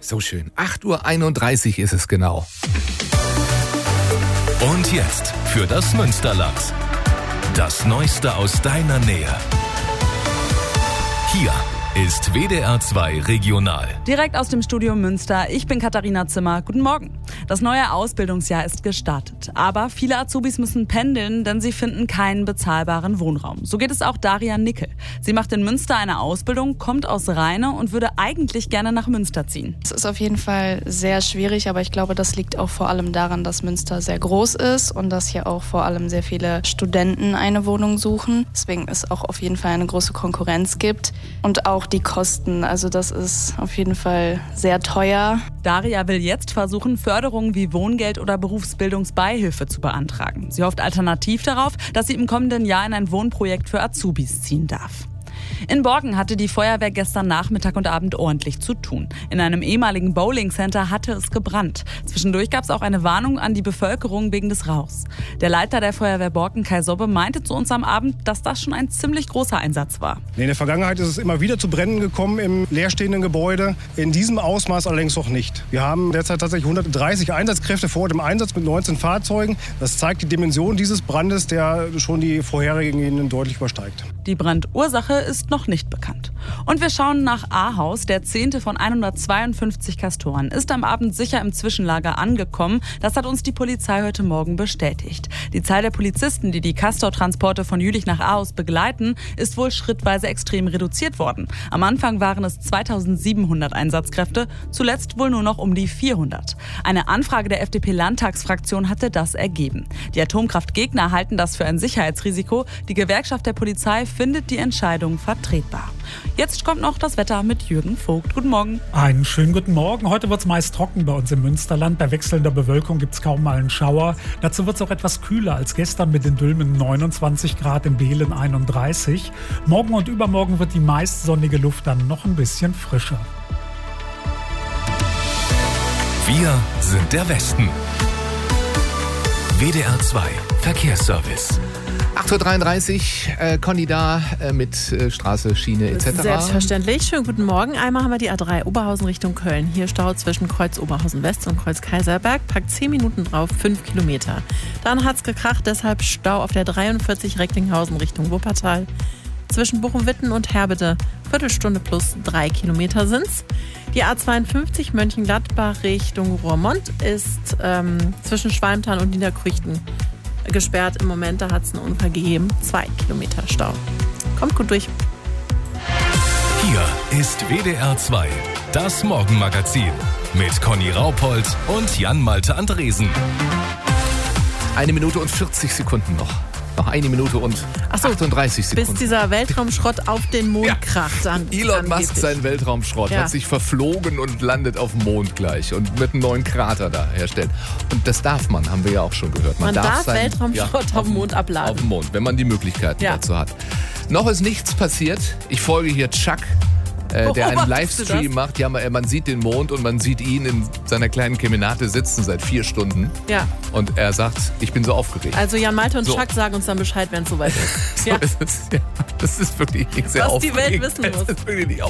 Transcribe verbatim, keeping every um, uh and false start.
So schön. acht Uhr einunddreißig ist es genau. Und jetzt für das Münsterland. Das Neueste aus deiner Nähe. Hier ist W D R zwei Regional. Direkt aus dem Studio Münster. Ich bin Katharina Zimmer. Guten Morgen. Das neue Ausbildungsjahr ist gestartet. Aber viele Azubis müssen pendeln, denn sie finden keinen bezahlbaren Wohnraum. So geht es auch Daria Nickel. Sie macht in Münster eine Ausbildung, kommt aus Rheine und würde eigentlich gerne nach Münster ziehen. Es ist auf jeden Fall sehr schwierig, aber ich glaube, das liegt auch vor allem daran, dass Münster sehr groß ist und dass hier auch vor allem sehr viele Studenten eine Wohnung suchen. Deswegen es auch auf jeden Fall eine große Konkurrenz gibt. Und auch die Kosten, also das ist auf jeden Fall sehr teuer. Daria will jetzt versuchen, Förderungen wie Wohngeld oder Berufsbildungsbeihilfe zu beantragen. Sie hofft alternativ darauf, dass sie im kommenden Jahr in ein Wohnprojekt für Azubis ziehen darf. In Borken hatte die Feuerwehr gestern Nachmittag und Abend ordentlich zu tun. In einem ehemaligen Bowling-Center hatte es gebrannt. Zwischendurch gab es auch eine Warnung an die Bevölkerung wegen des Rauchs. Der Leiter der Feuerwehr Borken, Kai Sobbe, meinte zu uns am Abend, dass das schon ein ziemlich großer Einsatz war. In der Vergangenheit ist es immer wieder zu Bränden gekommen im leerstehenden Gebäude. In diesem Ausmaß allerdings noch nicht. Wir haben derzeit tatsächlich hundertdreißig Einsatzkräfte vor Ort im Einsatz mit neunzehn Fahrzeugen. Das zeigt die Dimension dieses Brandes, der schon die vorherigen deutlich übersteigt. Die Brandursache ist noch nicht bekannt. Und wir schauen nach Ahaus. Der zehnte von hundertzweiundfünfzig Castoren ist am Abend sicher im Zwischenlager angekommen. Das hat uns die Polizei heute Morgen bestätigt. Die Zahl der Polizisten, die die Castor-Transporte von Jülich nach Ahaus begleiten, ist wohl schrittweise extrem reduziert worden. Am Anfang waren es zweitausendsiebenhundert Einsatzkräfte, zuletzt wohl nur noch um die vierhundert. Eine Anfrage der F D P-Landtagsfraktion hatte das ergeben. Die Atomkraftgegner halten das für ein Sicherheitsrisiko. Die Gewerkschaft der Polizei findet die Entscheidung vertretbar. Jetzt kommt noch das Wetter mit Jürgen Vogt. Guten Morgen. Einen schönen guten Morgen. Heute wird es meist trocken bei uns im Münsterland. Bei wechselnder Bewölkung gibt es kaum mal einen Schauer. Dazu wird es auch etwas kühler als gestern mit den Dülmen neunundzwanzig Grad, in Behlen einunddreißig. Morgen und übermorgen wird die meist sonnige Luft dann noch ein bisschen frischer. Wir sind der Westen. W D R zwei Verkehrsservice. acht Uhr dreiunddreißig, äh, Conny da äh, mit äh, Straße, Schiene et cetera. Selbstverständlich. Schönen guten Morgen. Einmal haben wir die A drei Oberhausen Richtung Köln. Hier Stau zwischen Kreuz Oberhausen West und Kreuz Kaiserberg. Packt zehn Minuten drauf, fünf Kilometer. Dann hat's gekracht, deshalb Stau auf der dreiundvierzig Recklinghausen Richtung Wuppertal. Zwischen Bochum-Witten und Herbede Viertelstunde plus drei Kilometer sind's. Die A zweiundfünfzig Mönchengladbach Richtung Roermond ist ähm, zwischen Schwalmtal und Niederkrüchten gesperrt im Moment. Da hat es einen Unfall gegeben. Zwei Kilometer Stau. Kommt gut durch. Hier ist W D R zwei, das Morgenmagazin mit Conny Raupold und Jan-Malte Andresen. Eine Minute und vierzig Sekunden noch. Noch eine Minute und Ach so, achtunddreißig Sekunden. bis dieser Weltraumschrott auf den Mond Ja. kracht. Dann, Elon dann Musk, sein Weltraumschrott, Ja. hat sich verflogen und landet auf dem Mond gleich und wird einen neuen Krater da herstellen. Und das darf man, haben wir ja auch schon gehört. Man darf seinen- Weltraumschrott auf dem Mond abladen. Auf dem Mond, wenn man die Möglichkeiten Ja. dazu hat. Noch ist nichts passiert. Ich folge hier Chuck, äh, der einen Beobachtest du Livestream das? macht. Ja, man, man sieht den Mond und man sieht ihn in seiner kleinen Kemenate sitzen seit vier Stunden. Ja. Und er sagt, ich bin so aufgeregt. Also Jan Malte und So. Chuck sagen uns dann Bescheid, wenn es soweit ist. So Ja. ist es. Ja, das ist wirklich sehr Was die aufregend. Welt wissen muss. Das ist wirklich